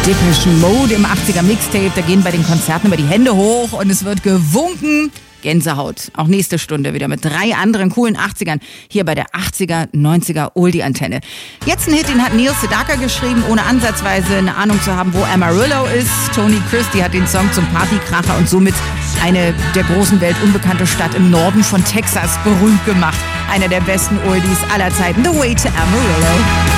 Depeche Mode im 80er Mixtape. Da gehen bei den Konzerten immer die Hände hoch und es wird gewunken. Gänsehaut. Auch nächste Stunde wieder mit 3 anderen coolen 80ern hier bei der 80er, 90er Oldie-Antenne. Jetzt ein Hit, den hat Neil Sedaka geschrieben, ohne ansatzweise eine Ahnung zu haben, wo Amarillo ist. Tony Christie hat den Song zum Partykracher und somit eine der großen Welt unbekannte Stadt im Norden von Texas berühmt gemacht. Einer der besten Oldies aller Zeiten. The Way to Amarillo.